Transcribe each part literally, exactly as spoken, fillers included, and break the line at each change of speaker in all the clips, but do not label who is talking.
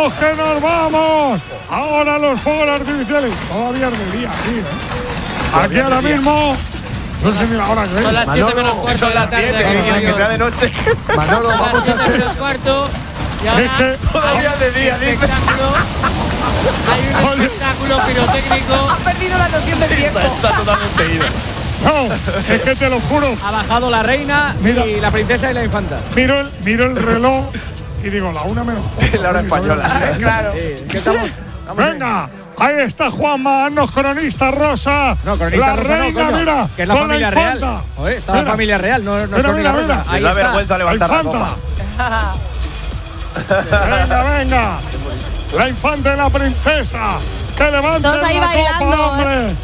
vamos que nos vamos. Ahora los fuegos artificiales. Todavía es de día aquí, ¿eh? Aquí ahora mismo. Son, las, ahora que
son las siete menos cuarto de la tarde.
siete, que sea de noche.
Manolo, vamos a hacer
menos cuarto. Y ahora,
es que
todavía de día,
espectáculo. Hay un espectáculo pirotécnico.
Ha perdido la noción del tiempo.
Está totalmente ido.
No, es que te lo juro.
Ha bajado la reina Mira, y la princesa y la infanta.
Miro el, miro el reloj y digo, la una menos cuarto.
La hora española.
Claro.
Sí, ¿qué estamos?
Venga, ahí está Juanma, haznos cronista rosa.
No, cronista
la
rosa
reina,
no,
mira,
que es la familia
la
real. Oye, está
mira,
la familia real, no, no
mira,
es cronista
mira,
rosa.
mira.
Ahí
da
está.
vergüenza levantar la copa.
Venga, venga. La infanta y la princesa. Que levanten
Todos ahí
la
bailando,
copa, hombre.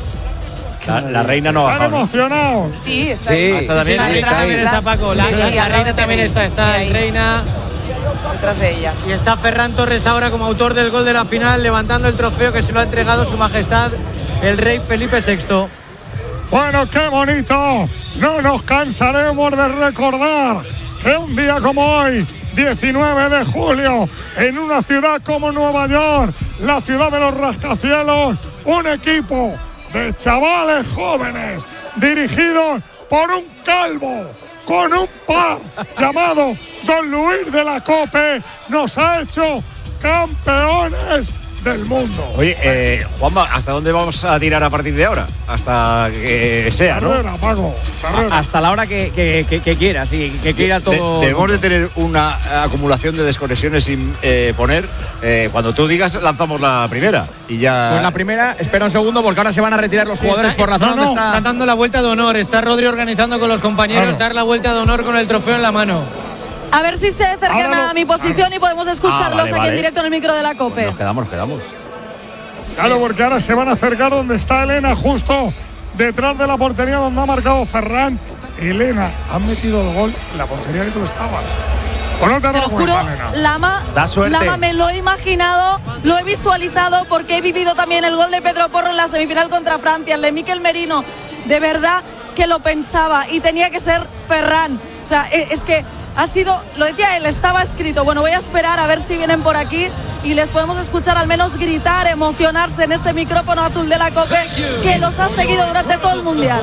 La, la reina no
Están
baja.
emocionados.
Sí, está
Sí,
ahí.
hasta también.
Sí,
Está
también
detrás.
está Paco. La,
Sí, sí,
la
al lado
reina
de
también
Felipe.
está. Está
Sí, ahí.
reina.
Detrás de ella.
Y está Ferran Torres ahora como autor del gol de la final, levantando el trofeo que se lo ha entregado su majestad el rey Felipe sexto.
Bueno, qué bonito. No nos cansaremos de recordar que un día como hoy, diecinueve de julio, en una ciudad como Nueva York, la ciudad de los rascacielos, un equipo de chavales jóvenes dirigidos por un calvo con un par llamado Don Luis de la Cope nos ha hecho campeones del mundo.
Oye, eh, Juanma, ¿hasta dónde vamos a tirar a partir de ahora? Hasta que sea, ¿no?
Carrera, Paco, carrera.
Hasta la hora que, que, que, que quiera, sí, que quiera todo.
De, debemos de tener una acumulación de desconexiones sin eh, poner. Eh, cuando tú digas, lanzamos la primera y ya.
Pues la primera, espera un segundo porque ahora se van a retirar los jugadores
está,
por la zona
no,
donde
no.
está. Están dando la vuelta de honor. Está Rodri organizando con los compañeros
Claro.
dar la vuelta de honor con el trofeo en la mano.
A ver si se acercan
Ahora lo-
a mi posición y podemos escucharlos
Ah, vale,
aquí
vale.
en directo en el micro de la COPE.
Nos quedamos, nos quedamos.
Claro, porque ahora se van a acercar donde está Elena, justo detrás de la portería donde ha marcado Ferran. Elena, han metido el gol en la portería que tú estabas. ¿O no te has
Te
dado
lo juro,
cuenta, Elena?
Lama,
Da suerte.
Lama me lo he imaginado, lo he visualizado porque he vivido también el gol de Pedro Porro en la semifinal contra Francia, el de Mikel Merino. De verdad que lo pensaba y tenía que ser Ferran. O sea, e- es que ha sido, lo decía él, estaba escrito. Bueno, voy a esperar a ver si vienen por aquí y les podemos escuchar al menos gritar, emocionarse en este micrófono azul de la COPE que los ha seguido durante todo el Mundial.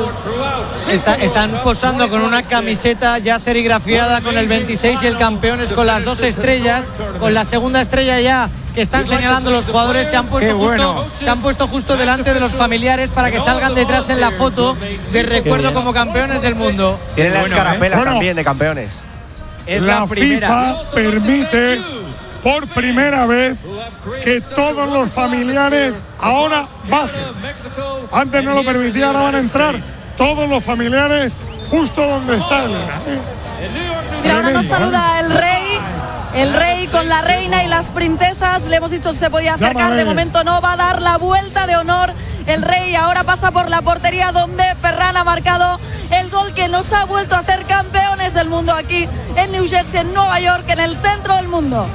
Está- están posando con una camiseta ya serigrafiada con el veintiséis y el campeones con las dos estrellas, con la segunda estrella ya que están señalando los jugadores. Se han puesto,
Qué bueno.
justo, se han puesto justo delante de los familiares para que salgan detrás en la foto de recuerdo como campeones del mundo.
Tienen las
Bueno,
carapelas
Bueno.
también de campeones.
Es
la,
la primera.
FIFA permite por primera vez que todos los familiares ahora bajen. Antes no lo permitía, ahora van a entrar todos los familiares justo donde está Elena. ¿eh?
Mira, ahora nos
Tremendo,
saluda el rey, el rey con la reina y las princesas. Le hemos dicho se podía acercar,
Llámame.
de momento no, va a dar la vuelta de honor. El rey ahora pasa por la portería donde Ferran ha marcado el gol que nos ha vuelto a hacer campeones del mundo aquí en New Jersey, en Nueva York, en el centro del mundo.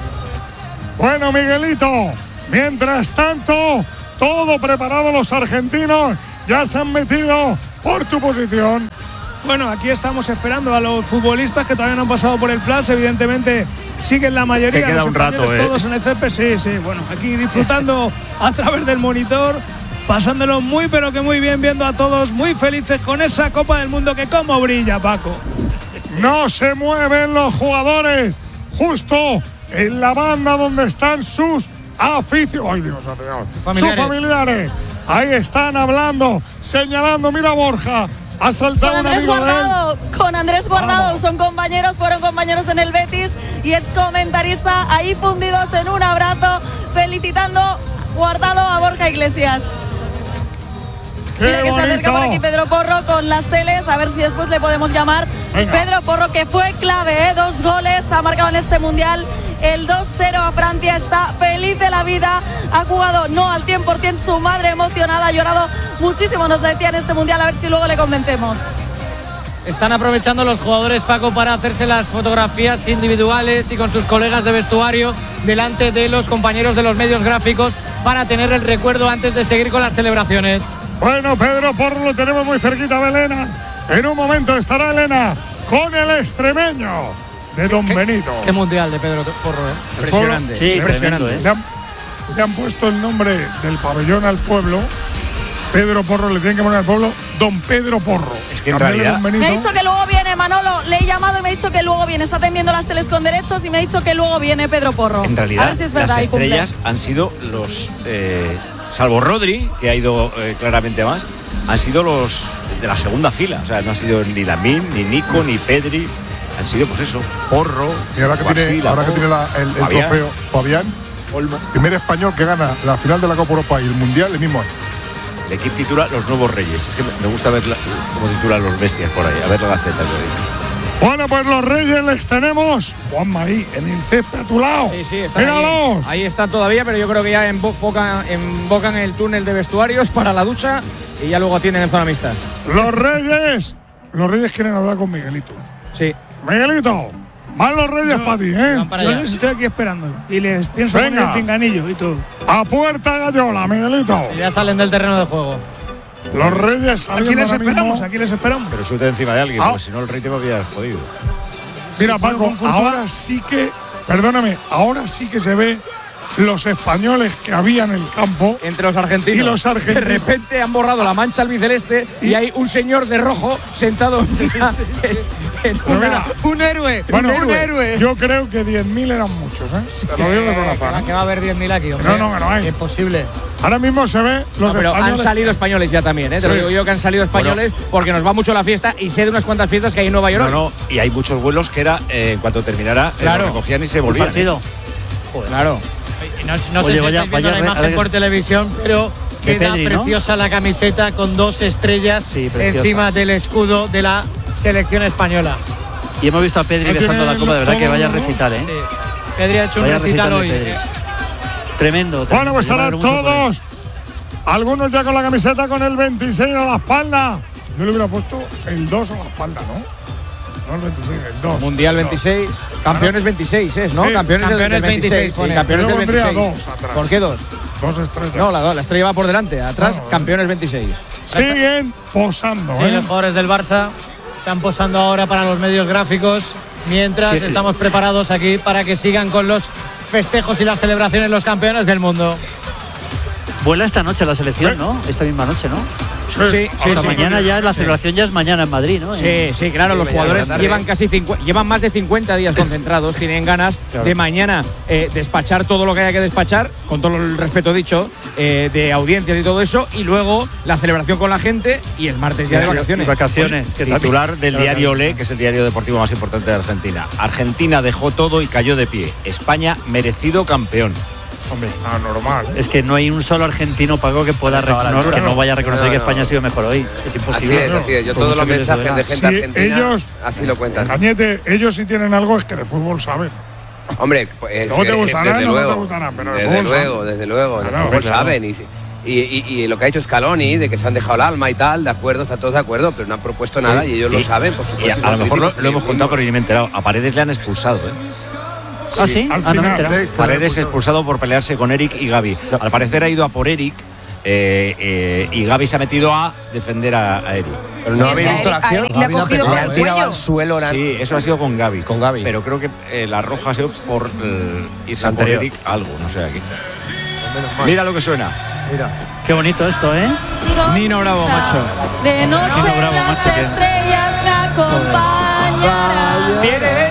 Bueno, Miguelito, mientras tanto, todo preparado, los argentinos ya se han metido por tu posición.
Bueno, aquí estamos esperando a los futbolistas que todavía no han pasado por el flash. Evidentemente siguen la mayoría.
Te queda
los
un rato,
compañeros
¿eh?
Todos en el césped, sí, sí. Bueno, aquí disfrutando a través del monitor, pasándolo muy pero que muy bien, viendo a todos muy felices con esa Copa del Mundo que como brilla, Paco.
No se mueven los jugadores justo en la banda donde están sus aficionados. Ay, Dios, Dios.
Familiares.
Sus familiares. Ahí están hablando, señalando. Mira, Borja, ha saltado
Con
un
Andrés
amigo de él.
Guardado, con Andrés Guardado,
Vamos.
son compañeros, fueron compañeros en el Betis y es comentarista, ahí fundidos en un abrazo, felicitando Guardado a Borja Iglesias.
¡Qué
Mira que se acerca por aquí
bonito!
Pedro Porro con las teles, a ver si después le podemos llamar.
Venga.
Pedro Porro, que fue clave, ¿eh? Dos goles ha marcado en este Mundial, el dos cero a Francia, está feliz de la vida, ha jugado no al cien por ciento, su madre emocionada, ha llorado muchísimo, nos lo decía en este Mundial, a ver si luego le convencemos.
Están aprovechando los jugadores, Paco, para hacerse las fotografías individuales y con sus colegas de vestuario delante de los compañeros de los medios gráficos para tener el recuerdo antes de seguir con las celebraciones.
Bueno, Pedro Porro lo tenemos muy cerquita de Elena. En un momento estará Elena con el extremeño. de Don
¿Qué,
Benito.
Qué mundial de Pedro Porro, ¿eh?
Impresionante.
Sí,
impresionante.
tremendo, ¿eh?
Le han, le han puesto el nombre del pabellón al pueblo. Pedro Porro le tienen que poner al pueblo Don Pedro Porro.
Es que en
Cambiarle
realidad-
Don
Me ha
Benito.
dicho que luego viene Manolo, le he llamado y me ha dicho que luego viene. Está atendiendo las teles con derechos y me ha dicho que luego viene Pedro Porro.
En realidad,
a ver si es verdad
las
y cumple.
estrellas han sido los, eh, salvo Rodri, que ha ido eh, claramente más, han sido los de la segunda fila. O sea, no ha sido ni Lamine, ni Nico, ni Pedri. Han sido, pues eso, Porro.
Y ahora que
Guasí,
tiene, ahora que
Laporte,
tiene la- el, el
Fabián,
trofeo Fabián,
Olmo.
primer español que gana la final de la Copa Europa y el Mundial el mismo año.
El equipo titula Los Nuevos Reyes. Es que me gusta ver la- cómo titulan los bestias por ahí. A ver la gaceta. por ahí.
Bueno, pues los Reyes les tenemos. Juanma ahí, en el césped a tu lado.
Sí, sí, están
Míralos.
ahí, ahí están todavía, pero yo creo que ya embocan, embocan el túnel de vestuarios para la ducha y ya luego atienden en zona mixta.
Los Reyes. Los Reyes quieren hablar con Miguelito.
Sí.
Miguelito, van los Reyes para ti, ¿eh?
Van para
Yo
allá.
les estoy aquí esperando y les pienso
Venga.
poner el pinganillo y todo.
A puerta gallola, Miguelito.
Ya salen del terreno de juego.
Los Reyes
Aquí
saliendo
les
ahora mismo.
esperamos, aquí les esperamos.
Pero suelta encima de alguien,
Ah.
porque si no el rey te me había jodido.
Mira,
Si fuera
Paco,
con Courtois-
ahora sí que, perdóname, ahora sí que se ve los españoles que había en el campo.
Entre los argentinos.
Y los argentinos.
De repente han borrado la mancha albiceleste y hay un señor de rojo sentado en una- en
Pero
una-
mira,
un héroe,
Bueno,
un héroe.
yo creo que diez mil eran muchos, ¿eh? Te lo digo de
Que va,
corazón.
que va a haber diez mil aquí, hombre.
No, no, que no hay.
Imposible.
Ahora mismo se ve los
No, pero han
españoles.
salido españoles ya también, ¿eh? Te lo
Sí.
digo yo que han salido españoles porque nos va mucho la fiesta y sé de unas cuantas fiestas que hay en Nueva York.
No, no, y hay muchos vuelos que era, eh, en cuanto terminara, eh,
Claro.
lo recogían y se
¿Un
volvían.
partido?
Claro.
Y No, no
Oye,
sé si
vaya-
estáis viendo
vaya-
la
a
imagen
ver-
por televisión, pero
De
queda
Pedri, ¿no?
preciosa la camiseta con dos estrellas
Sí, preciosa.
encima del escudo de la selección española.
Y hemos visto a Pedri
No
besando
tiene
la copa, de verdad que
todo,
vaya
¿no?
recital, ¿eh?
Sí. Pedri ha hecho
Vaya
un recital
recital de
hoy.
Pedri.
eh.
Tremendo.
Bueno,
tremendo.
pues
Yo me
ahora
alegro mucho por él.
todos. Algunos ya con la camiseta con el veintiséis a la espalda. Yo le hubiera puesto el dos a la espalda, ¿no? No el veintiséis, el dos.
Mundial veintiséis, campeones veintiséis es, ¿no?
Sí,
campeones, del-
campeones
del veintiséis,
veintiséis,
sí,
pone.
campeones
Yo
del
pondría
veintiséis.
dos atrás.
¿Por qué dos?
Dos estrellas.
No, la, la estrella va por delante, atrás
No, no.
campeones veintiséis.
Siguen posando,
Sí,
¿eh?
los jugadores del Barça están posando ahora para los medios gráficos, mientras
Sí.
estamos preparados aquí para que sigan con los festejos y las celebraciones los campeones del mundo.
Vuela esta noche la selección, ¿no? Esta misma noche, ¿no?
Sí, sí,
Hasta
sí.
mañana ya, la celebración ya es mañana en Madrid, ¿no?
Sí, sí, claro, los
mañana
jugadores
por la tarde.
llevan casi cincuenta, llevan más de cincuenta días concentrados, tienen ganas de mañana eh, despachar todo lo que haya que despachar, con todo el respeto dicho, eh, de audiencias y todo eso, y luego la celebración con la gente y el martes ya de vacaciones.
Vacaciones. que también-
Titular del diario Olé, que es el diario deportivo más importante de Argentina. Argentina dejó todo y cayó de pie. España merecido campeón.
Hombre, ah, normal.
Es que no hay un solo argentino, Paco, que pueda reconocer, que no vaya a reconocer
No,
que
no.
España ha sido mejor hoy. Es
Así
imposible.
es, así es. Yo
Por
todos
mucho
los
que les
mensajes
duela.
de gente
Si
argentina
ellos-
así lo cuentan.
Cañete, ellos sí tienen algo, es que de fútbol saben.
Hombre, pues
Luego te
eh,
gustará,
desde
no te
luego,
gustará, pero de
desde
fútbol
luego,
saben.
desde luego, de
Claro,
fútbol
claro.
saben y, sí. y, y- y lo que ha hecho Scaloni, de que se han dejado el alma y tal, de acuerdo, están todos de acuerdo, pero no han propuesto nada y ellos lo saben, por supuesto.
Y a,
son
a lo mejor lo,
críticos
lo hemos
ellos
contado, pero
mismos.
yo me he enterado. A Paredes le han expulsado, ¿eh?
Ah, sí,
al
ah, no me he
final.
enterado.
Paredes expulsado por pelearse con Eric y Gaby. Al parecer ha ido a por Eric eh, eh, y Gaby se ha metido a defender a, a Eric.
Pero no
Y es
habéis
que
visto la
a
acción.
Eric le ha cogido por
Le
el
han tirado
cuello.
al suelo. la-
Sí, eso ha sido con Gaby.
Con Gaby.
Pero creo que eh, la roja ha sido por eh, irse a por
Anterior.
Eric algo, no sé aquí. Mira lo que suena.
Qué bonito esto, ¿eh?
Nino Bravo, macho.
De noche
Nino Bravo,
las
macho, que-
estrellas me acompañarán.
Viene